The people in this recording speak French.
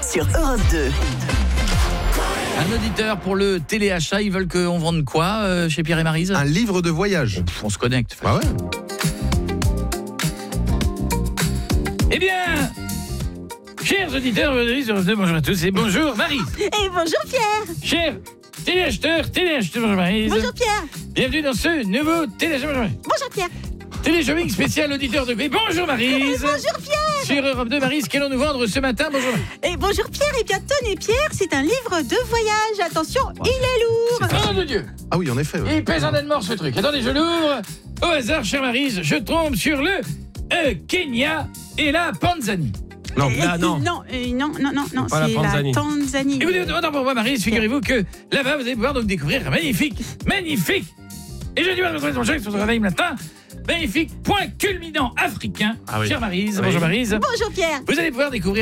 sur Europe 2. Un auditeur pour le téléachat, ils veulent qu'on vende quoi chez Pierre et Maryse ? Un livre de voyage. On se connecte. Ah ouais. Eh bien, chers auditeurs, bonjour à tous et bonjour Maryse. Et bonjour Pierre. Chers téléacheteurs, bonjour Maryse. Bonjour Pierre. Bienvenue dans ce nouveau téléchat. Bonjour Pierre. Télé-shopping spécial auditeur de B. Bonjour Maryse. Bonjour Pierre. Sur Europe 2, Maryse, qu'allons-nous vendre ce matin ? Bonjour. Et bonjour Pierre. Et bien Tony et Pierre, c'est un livre de voyage. Attention, il est lourd. Oh de Dieu. Ah oui, en effet. Ouais. Il pèse un âne mort ce truc. Attendez, je l'ouvre. Au hasard, chère Maryse, je tombe sur le Kenya et la Tanzanie. Non, Non, pas la c'est Tanzanie. la Tanzanie. Écoutez, attends, pour moi, Maryse, figurez-vous que là-bas, vous allez pouvoir donc découvrir un magnifique. Et je dis pas votre chèque sur ce réveil matin. Magnifique point culminant africain. Ah oui. Chère Maryse, Oui. bonjour Maryse. Bonjour Pierre. Vous allez pouvoir découvrir